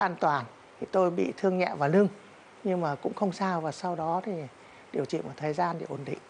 An toàn thì tôi bị thương nhẹ vào lưng, nhưng mà cũng không sao, và sau đó thì điều trị một thời gian để ổn định.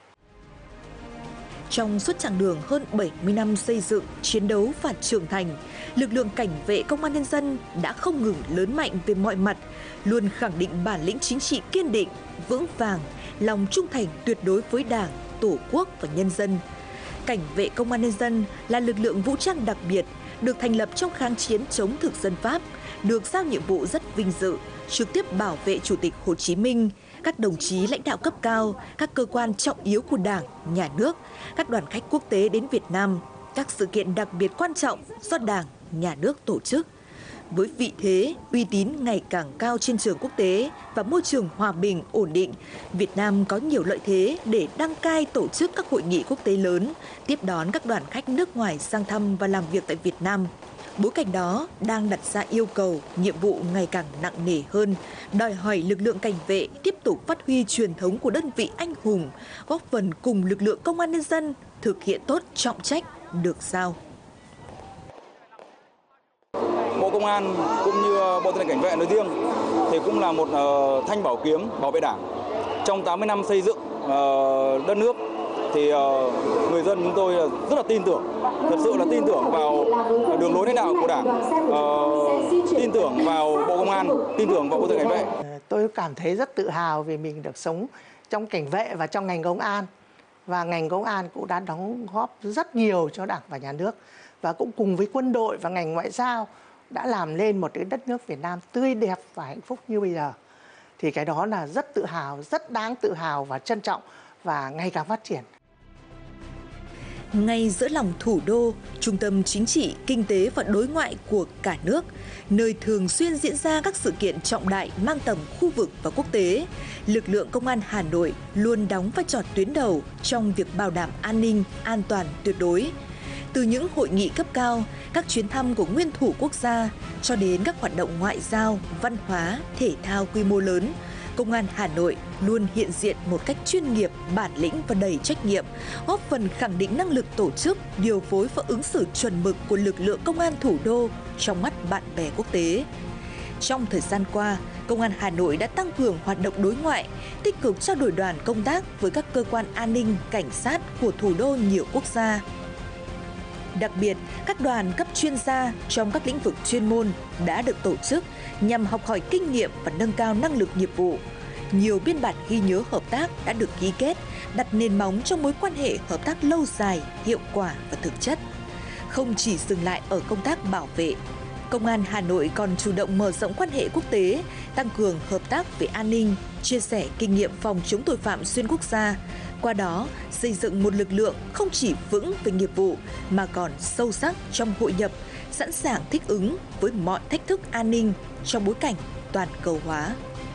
Trong suốt chặng đường hơn 70 năm xây dựng, chiến đấu và trưởng thành, lực lượng cảnh vệ công an nhân dân đã không ngừng lớn mạnh về mọi mặt, luôn khẳng định bản lĩnh chính trị kiên định, vững vàng, lòng trung thành tuyệt đối với Đảng, Tổ quốc và nhân dân. Cảnh vệ công an nhân dân là lực lượng vũ trang đặc biệt, được thành lập trong kháng chiến chống thực dân Pháp, được giao nhiệm vụ rất vinh dự, trực tiếp bảo vệ Chủ tịch Hồ Chí Minh, các đồng chí lãnh đạo cấp cao, các cơ quan trọng yếu của Đảng, Nhà nước, các đoàn khách quốc tế đến Việt Nam, các sự kiện đặc biệt quan trọng do Đảng, Nhà nước tổ chức. Với vị thế, uy tín ngày càng cao trên trường quốc tế và môi trường hòa bình, ổn định, Việt Nam có nhiều lợi thế để đăng cai tổ chức các hội nghị quốc tế lớn, tiếp đón các đoàn khách nước ngoài sang thăm và làm việc tại Việt Nam. Bối cảnh đó đang đặt ra yêu cầu, nhiệm vụ ngày càng nặng nề hơn, đòi hỏi lực lượng cảnh vệ tiếp tục phát huy truyền thống của đơn vị anh hùng, góp phần cùng lực lượng công an nhân dân thực hiện tốt trọng trách được giao. Bộ Công an cũng như Bộ Tư lệnh Cảnh vệ nói riêng thì cũng là một thanh bảo kiếm bảo vệ Đảng. Trong 80 năm xây dựng đất nước thì người dân chúng tôi rất là tin tưởng, thật sự là tin tưởng vào đường lối lãnh đạo của Đảng, tin tưởng vào Bộ Công an, tin tưởng vào Bộ Tư lệnh Cảnh vệ. Tôi cảm thấy rất tự hào vì mình được sống trong cảnh vệ và trong ngành công an. Và ngành công an cũng đã đóng góp rất nhiều cho Đảng và Nhà nước. Và cũng cùng với quân đội và ngành ngoại giao đã làm lên một cái đất nước Việt Nam tươi đẹp và hạnh phúc như bây giờ. Thì cái đó là rất tự hào, rất đáng tự hào và trân trọng và ngày càng phát triển. Ngay giữa lòng thủ đô, trung tâm chính trị, kinh tế và đối ngoại của cả nước, nơi thường xuyên diễn ra các sự kiện trọng đại mang tầm khu vực và quốc tế, lực lượng công an Hà Nội luôn đóng vai trò tuyến đầu trong việc bảo đảm an ninh, an toàn tuyệt đối. Từ những hội nghị cấp cao, các chuyến thăm của nguyên thủ quốc gia cho đến các hoạt động ngoại giao, văn hóa, thể thao quy mô lớn, Công an Hà Nội luôn hiện diện một cách chuyên nghiệp, bản lĩnh và đầy trách nhiệm, góp phần khẳng định năng lực tổ chức, điều phối và ứng xử chuẩn mực của lực lượng công an thủ đô trong mắt bạn bè quốc tế. Trong thời gian qua, Công an Hà Nội đã tăng cường hoạt động đối ngoại, tích cực trao đổi đoàn công tác với các cơ quan an ninh, cảnh sát của thủ đô nhiều quốc gia. Đặc biệt, các đoàn cấp chuyên gia trong các lĩnh vực chuyên môn đã được tổ chức nhằm học hỏi kinh nghiệm và nâng cao năng lực nghiệp vụ. Nhiều biên bản ghi nhớ hợp tác đã được ký kết, đặt nền móng cho mối quan hệ hợp tác lâu dài, hiệu quả và thực chất. Không chỉ dừng lại ở công tác bảo vệ, Công an Hà Nội còn chủ động mở rộng quan hệ quốc tế, tăng cường hợp tác về an ninh, chia sẻ kinh nghiệm phòng chống tội phạm xuyên quốc gia. Qua đó, xây dựng một lực lượng không chỉ vững về nghiệp vụ mà còn sâu sắc trong hội nhập, sẵn sàng thích ứng với mọi thách thức an ninh trong bối cảnh toàn cầu hóa.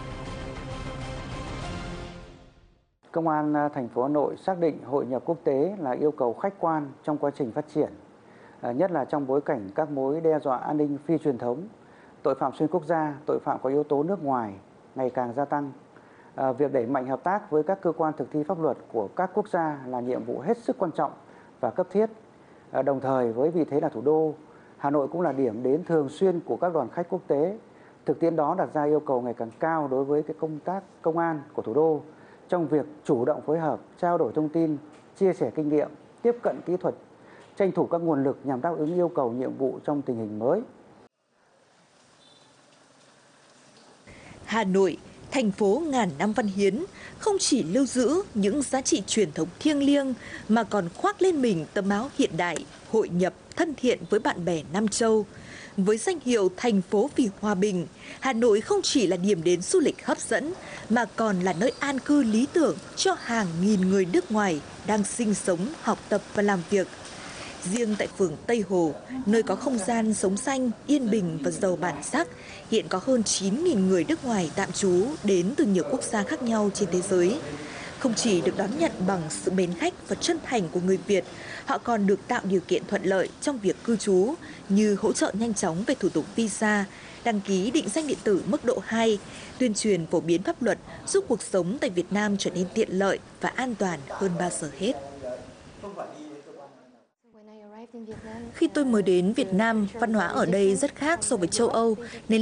Công an thành phố Hà Nội xác định hội nhập quốc tế là yêu cầu khách quan trong quá trình phát triển, nhất là trong bối cảnh các mối đe dọa an ninh phi truyền thống, tội phạm xuyên quốc gia, tội phạm có yếu tố nước ngoài ngày càng gia tăng. Việc đẩy mạnh hợp tác với các cơ quan thực thi pháp luật của các quốc gia là nhiệm vụ hết sức quan trọng và cấp thiết. Đồng thời với vị thế là thủ đô, Hà Nội cũng là điểm đến thường xuyên của các đoàn khách quốc tế. Thực tiễn đó đặt ra yêu cầu ngày càng cao đối với cái công tác công an của thủ đô trong việc chủ động phối hợp, trao đổi thông tin, chia sẻ kinh nghiệm, tiếp cận kỹ thuật, tranh thủ các nguồn lực nhằm đáp ứng yêu cầu nhiệm vụ trong tình hình mới. Hà Nội, thành phố ngàn năm văn hiến, không chỉ lưu giữ những giá trị truyền thống thiêng liêng mà còn khoác lên mình tấm áo hiện đại, hội nhập, thân thiện với bạn bè Nam Châu. Với danh hiệu thành phố vì hòa bình, Hà Nội không chỉ là điểm đến du lịch hấp dẫn mà còn là nơi an cư lý tưởng cho hàng nghìn người nước ngoài đang sinh sống, học tập và làm việc. Riêng tại phường Tây Hồ, nơi có không gian sống xanh, yên bình và giàu bản sắc, hiện có hơn 9.000 người nước ngoài tạm trú đến từ nhiều quốc gia khác nhau trên thế giới. Không chỉ được đón nhận bằng sự mến khách và chân thành của người Việt, họ còn được tạo điều kiện thuận lợi trong việc cư trú như hỗ trợ nhanh chóng về thủ tục visa, đăng ký định danh điện tử mức độ 2, tuyên truyền phổ biến pháp luật giúp cuộc sống tại Việt Nam trở nên tiện lợi và an toàn hơn bao giờ hết. Khi tôi mới đến Việt Nam, văn hóa ở đây rất khác so với châu Âu, nên